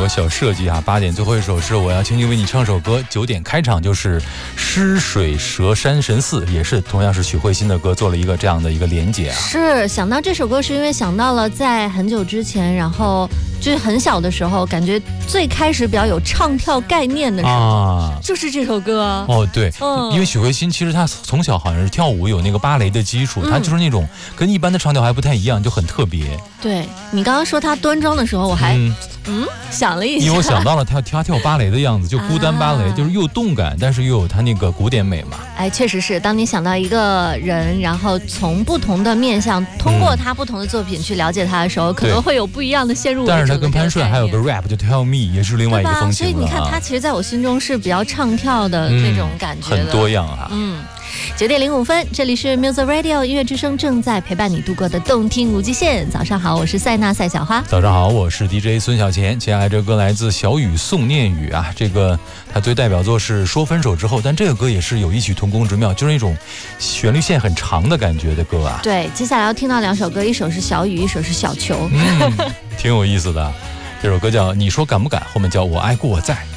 个小设计啊。8点最后一首是我要轻轻为你唱首歌，9点开场就是诗水蛇山神寺，也是同样是许慧欣的歌，做了一个这样的一个连结啊。 是想到这首歌，是因为想到了在很久之前，然后就是很小的时候，感觉最开始比较有唱跳概念的时候，就是这首歌。 哦，对，因为许慧欣其实她从小好像是跳舞有那个芭蕾的基础，她就是那种跟一般的唱跳还不太一样，就很特别。 对，你刚刚说她端庄的时候，我还想了一下， 因为我想到了她跳芭蕾的样子，就孤单芭蕾，就是又动感，但是又有她那个古典美嘛。 哎，确实是，当你想到一个人，然后从不同的面向，通过他不同的作品去了解他的时候，可能会有不一样的陷入为主的。 但是他跟潘帅还有个 rap 就 Tell Me 也是另外一个风情了。 所以你看，他其实在我心中是比较唱跳的那种感觉的， 很多样啊。 9点05分，这里是 Music Radio 音乐之声，正在陪伴你度过的动听无极限。早上好，我是塞纳赛小花。 早上好，我是 DJ 孙小钱。接下来这歌来自小雨宋念宇啊，这个他最代表作是说分手之后，但这个歌也是有异曲同工之妙，就是那种旋律线很长的感觉的歌啊。 对，接下来要听到2首歌，一首是小雨，一首是小球， 挺有意思的。这首歌叫你说敢不敢，后面叫我爱故我在。